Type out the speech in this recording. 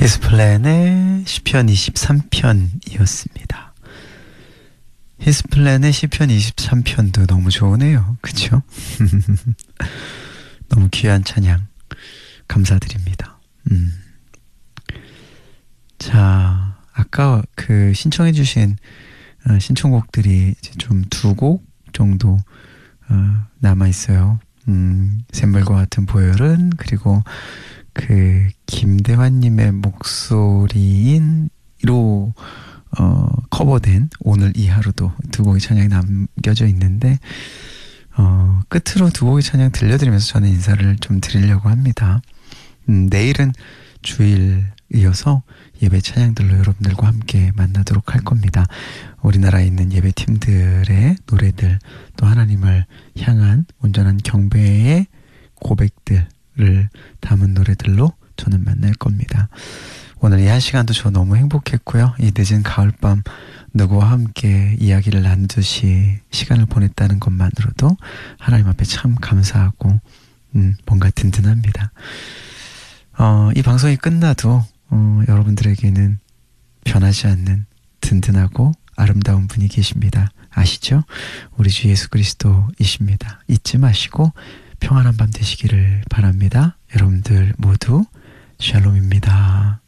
히스플랜의 시편 23편이었습니다. 히스플랜의 시편 23편도 너무 좋으네요. 그쵸? 너무 귀한 찬양 감사드립니다. 자, 아까 그 신청해주신 신청곡들이 이제 좀 2곡 정도 남아있어요. 샘물과 같은 보혈은, 그리고 그 김대환님의 목소리로 커버된 오늘 이 하루도 2곡의 찬양이 남겨져 있는데, 끝으로 2곡의 찬양 들려드리면서 저는 인사를 좀 드리려고 합니다. 내일은 주일이어서 예배 찬양들로 여러분들과 함께 만나도록 할 겁니다. 우리나라에 있는 예배팀들의 노래들, 또 하나님을 향한 온전한 경배의 고백들을 담은 노래들로 저는 만날 겁니다. 오늘 이 한 시간도 저 너무 행복했고요. 이 늦은 가을밤 누구와 함께 이야기를 나누듯이 시간을 보냈다는 것만으로도 하나님 앞에 참 감사하고 뭔가 든든합니다. 이 방송이 끝나도 여러분들에게는 변하지 않는 든든하고 아름다운 분이 계십니다. 아시죠? 우리 주 예수 그리스도이십니다. 잊지 마시고 평안한 밤 되시기를 바랍니다. 여러분들 모두 샬롬입니다.